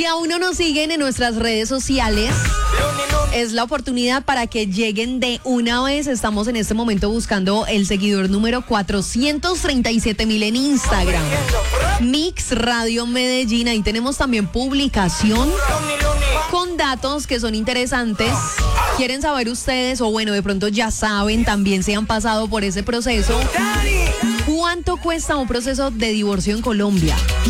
Si aún no nos siguen en nuestras redes sociales, es la oportunidad para que lleguen de una vez. Estamos en este momento buscando el seguidor número 437,000 en Instagram. Mix Radio Medellín. Ahí tenemos también publicación con datos que son interesantes. ¿Quieren saber ustedes, o bueno, de pronto ya saben, también se han pasado por ese proceso? ¿Cuánto cuesta un proceso de divorcio en Colombia?